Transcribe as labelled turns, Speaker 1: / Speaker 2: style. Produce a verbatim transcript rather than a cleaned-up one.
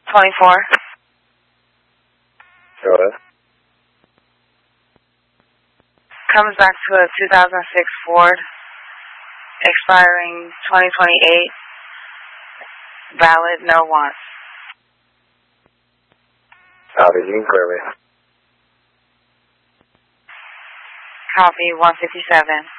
Speaker 1: twenty-four.
Speaker 2: Go ahead.
Speaker 1: Comes back to a two thousand six Ford, expiring twenty twenty-eight. Valid, no wants.
Speaker 2: Copy, you can clear me.
Speaker 1: Copy, one fifty-seven.